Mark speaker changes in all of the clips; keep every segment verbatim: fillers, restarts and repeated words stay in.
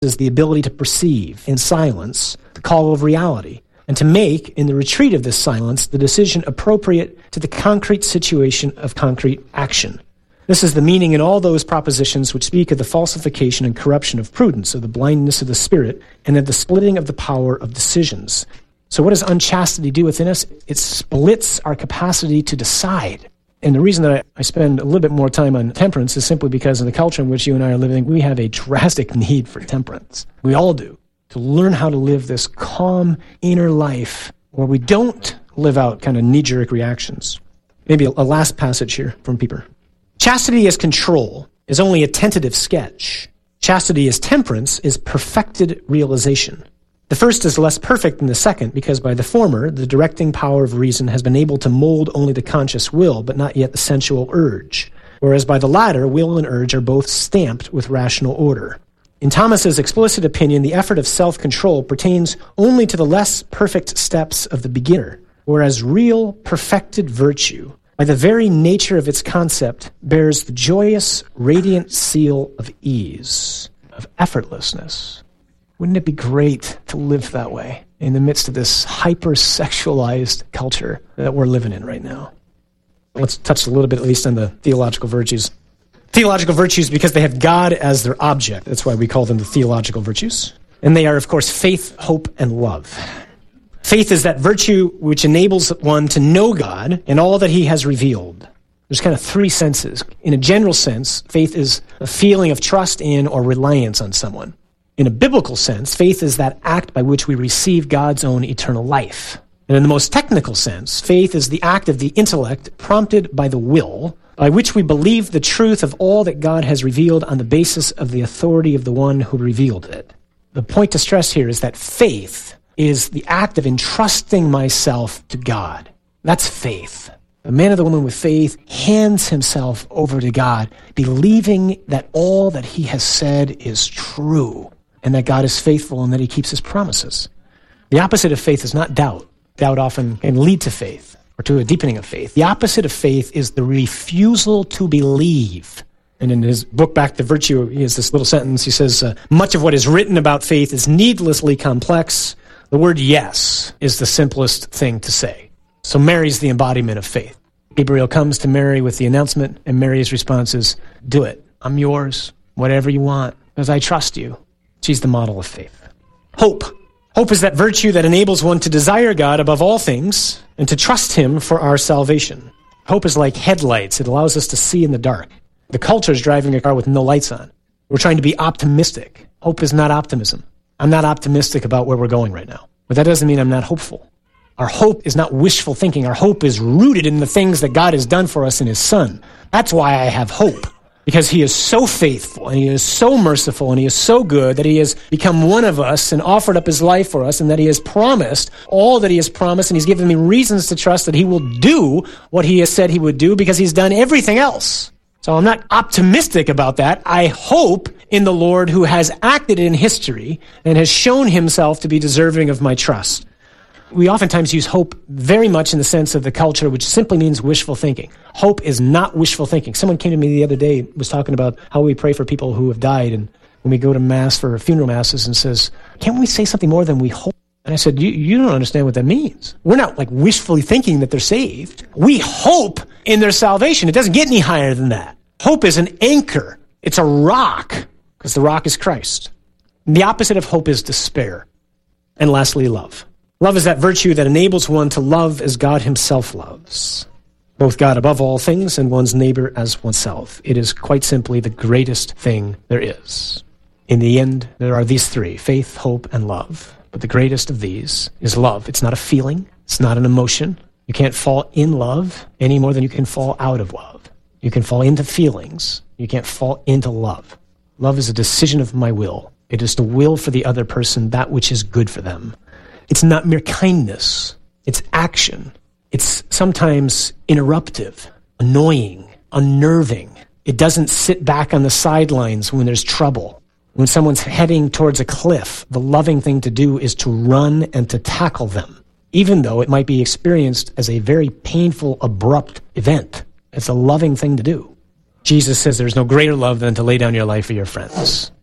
Speaker 1: is the ability to perceive in silence the call of reality, and to make, in the retreat of this silence, the decision appropriate to the concrete situation of concrete action. This is the meaning in all those propositions which speak of the falsification and corruption of prudence, of the blindness of the spirit, and of the splitting of the power of decisions. So what does unchastity do within us? It splits our capacity to decide. And the reason that I, I spend a little bit more time on temperance is simply because in the culture in which you and I are living, we have a drastic need for temperance. We all do. To learn how to live this calm inner life where we don't live out kind of knee-jerk reactions. Maybe a, a last passage here from Pieper. Chastity as control is only a tentative sketch. Chastity as temperance is perfected realization. The first is less perfect than the second because by the former, the directing power of reason has been able to mold only the conscious will, but not yet the sensual urge. Whereas by the latter, will and urge are both stamped with rational order. In Thomas's explicit opinion, the effort of self-control pertains only to the less perfect steps of the beginner, whereas real, perfected virtue, by the very nature of its concept, bears the joyous, radiant seal of ease, of effortlessness. Wouldn't it be great to live that way in the midst of this hyper-sexualized culture that we're living in right now? Let's touch a little bit at least on the theological virtues. Theological virtues because they have God as their object. That's why we call them the theological virtues. And they are, of course, faith, hope, and love. Faith is that virtue which enables one to know God and all that he has revealed. There's kind of three senses. In a general sense, faith is a feeling of trust in or reliance on someone. In a biblical sense, faith is that act by which we receive God's own eternal life. And in the most technical sense, faith is the act of the intellect prompted by the will, by which we believe the truth of all that God has revealed on the basis of the authority of the one who revealed it. The point to stress here is that faith is the act of entrusting myself to God. That's faith. The man or the woman with faith hands himself over to God, believing that all that he has said is true, and that God is faithful and that he keeps his promises. The opposite of faith is not doubt. Doubt often can lead to faith, or to a deepening of faith. The opposite of faith is the refusal to believe. And in his book, Back to Virtue, he has this little sentence. He says, uh, much of what is written about faith is needlessly complex. The word yes is the simplest thing to say. So Mary's the embodiment of faith. Gabriel comes to Mary with the announcement, and Mary's response is, do it. I'm yours. Whatever you want, because I trust you. She's the model of faith. Hope. Hope is that virtue that enables one to desire God above all things and to trust him for our salvation. Hope is like headlights. It allows us to see in the dark. The culture is driving a car with no lights on. We're trying to be optimistic. Hope is not optimism. I'm not optimistic about where we're going right now. But that doesn't mean I'm not hopeful. Our hope is not wishful thinking. Our hope is rooted in the things that God has done for us in his Son. That's why I have hope. Because he is so faithful, and he is so merciful, and he is so good that he has become one of us and offered up his life for us, and that he has promised all that he has promised, and he's given me reasons to trust that he will do what he has said he would do because he's done everything else. So I'm not optimistic about that. I hope in the Lord who has acted in history and has shown himself to be deserving of my trust. We oftentimes use hope very much in the sense of the culture, which simply means wishful thinking. Hope is not wishful thinking. Someone came to me the other day, was talking about how we pray for people who have died, and when we go to Mass for funeral masses and says, can't we say something more than we hope? And I said, you, you don't understand what that means. We're not like wishfully thinking that they're saved. We hope in their salvation. It doesn't get any higher than that. Hope is an anchor. It's a rock, because the rock is Christ. And the opposite of hope is despair. And lastly, love. Love is that virtue that enables one to love as God himself loves, both God above all things and one's neighbor as oneself. It is quite simply the greatest thing there is. In the end, there are these three, faith, hope, and love. But the greatest of these is love. It's not a feeling. It's not an emotion. You can't fall in love any more than you can fall out of love. You can fall into feelings. You can't fall into love. Love is a decision of my will. It is to will for the other person that which is good for them. It's not mere kindness. It's action. It's sometimes interruptive, annoying, unnerving. It doesn't sit back on the sidelines when there's trouble. When someone's heading towards a cliff, the loving thing to do is to run and to tackle them, even though it might be experienced as a very painful, abrupt event. It's a loving thing to do. Jesus says there's no greater love than to lay down your life for your friends.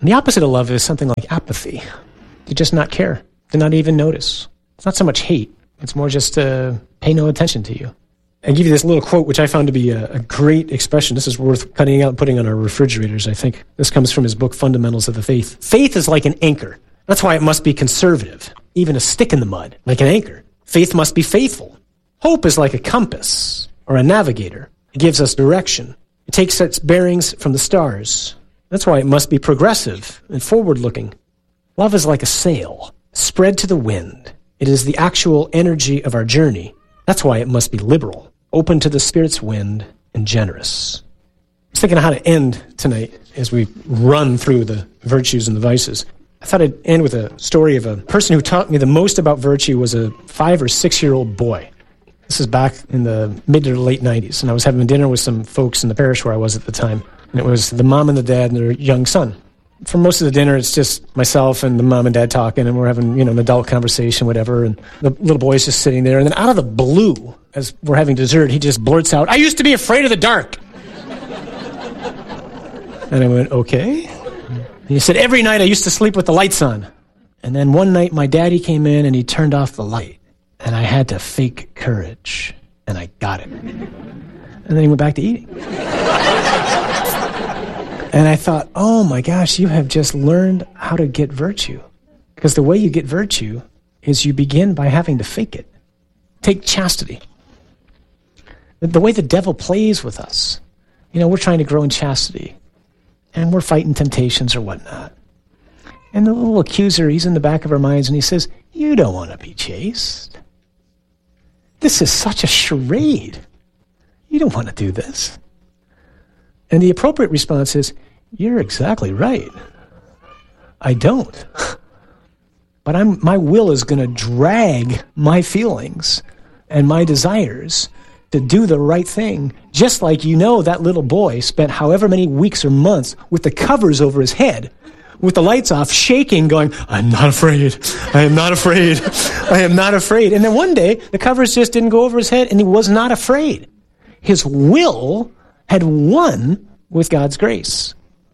Speaker 1: And the opposite of love is something like apathy. To just not care, to not even notice. It's not so much hate. It's more just to pay no attention to you. I give you this little quote, which I found to be a, a great expression. This is worth cutting out and putting on our refrigerators, I think. This comes from his book, Fundamentals of the Faith. Faith is like an anchor. That's why it must be conservative, even a stick in the mud, like an anchor. Faith must be faithful. Hope is like a compass or a navigator. It gives us direction. It takes its bearings from the stars. That's why it must be progressive and forward-looking. Love is like a sail, spread to the wind. It is the actual energy of our journey. That's why it must be liberal, open to the Spirit's wind, and generous. I was thinking of how to end tonight as we run through the virtues and the vices. I thought I'd end with a story of a person who taught me the most about virtue was a five or six-year-old boy. This is back in the mid to late nineties, and I was having dinner with some folks in the parish where I was at the time, and it was the mom and the dad and their young son. For most of the dinner, it's just myself and the mom and dad talking, and we're having, you know, an adult conversation, whatever, and the little boy's just sitting there, and then out of the blue, as we're having dessert, he just blurts out, "I used to be afraid of the dark." And I went, "Okay." And he said, "Every night I used to sleep with the lights on. And then one night my daddy came in and he turned off the light, and I had to fake courage, and I got it." And then he went back to eating. And I thought, oh my gosh, you have just learned how to get virtue. Because the way you get virtue is you begin by having to fake it. Take chastity. The way the devil plays with us. You know, we're trying to grow in chastity. And we're fighting temptations or whatnot. And the little accuser, he's in the back of our minds and he says, "You don't want to be chaste. This is such a charade. You don't want to do this." And the appropriate response is, "You're exactly right. I don't. But I'm, my will is going to drag my feelings and my desires to do the right thing, just like you know that little boy spent however many weeks or months with the covers over his head, with the lights off, shaking, going, "I'm not afraid. I am not afraid. I am not afraid." And then one day, the covers just didn't go over his head, and he was not afraid. His will had won with God's grace.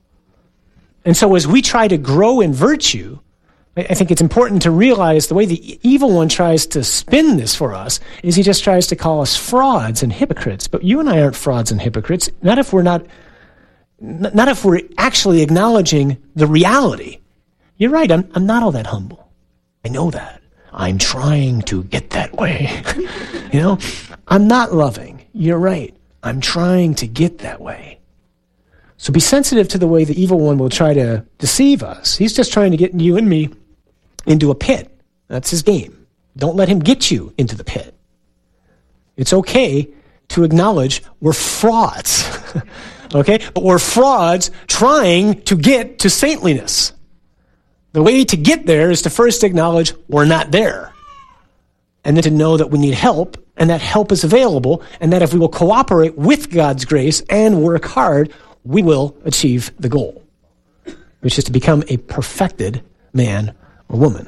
Speaker 1: And so as we try to grow in virtue, I think it's important to realize the way the evil one tries to spin this for us is he just tries to call us frauds and hypocrites. But you and I aren't frauds and hypocrites, not if we're not, not if we're actually acknowledging the reality. You're right, I'm, I'm not all that humble. I know that. I'm trying to get that way. You know, I'm not loving. You're right. I'm trying to get that way. So be sensitive to the way the evil one will try to deceive us. He's just trying to get you and me into a pit. That's his game. Don't let him get you into the pit. It's okay to acknowledge we're frauds. Okay? But we're frauds trying to get to saintliness. The way to get there is to first acknowledge we're not there. And then to know that we need help, and that help is available, and that if we will cooperate with God's grace and work hard, we will achieve the goal, which is to become a perfected man or woman.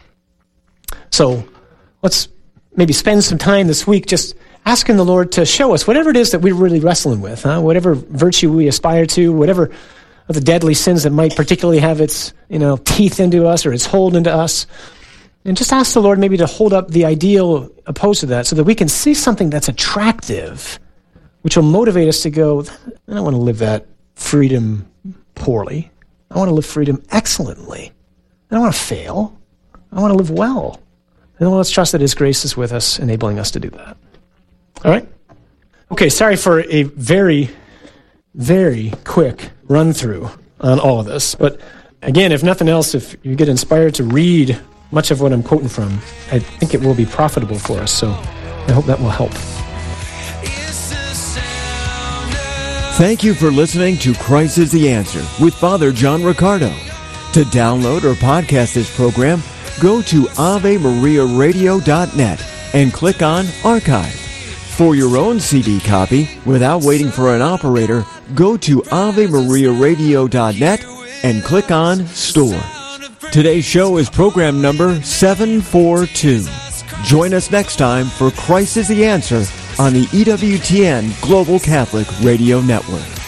Speaker 1: So let's maybe spend some time this week just asking the Lord to show us whatever it is that we're really wrestling with, huh? Whatever virtue we aspire to, whatever of the deadly sins that might particularly have its, you know, teeth into us or its hold into us. And just ask the Lord maybe to hold up the ideal opposed to that so that we can see something that's attractive, which will motivate us to go, I don't want to live that freedom poorly. I want to live freedom excellently. I don't want to fail. I want to live well. And let's trust that His grace is with us, enabling us to do that. All right? Okay, sorry for a very, very quick run-through on all of this. But again, if nothing else, if you get inspired to read much of what I'm quoting from, I think it will be profitable for us. So I hope that will help.
Speaker 2: Thank you for listening to Christ is the Answer with Father John Riccardo. To download or podcast this program, go to ave maria radio dot net and click on Archive. For your own C D copy, without waiting for an operator, go to ave maria radio dot net and click on Store. Today's show is program number seven forty-two. Join us next time for Christ is the Answer on the E W T N Global Catholic Radio Network.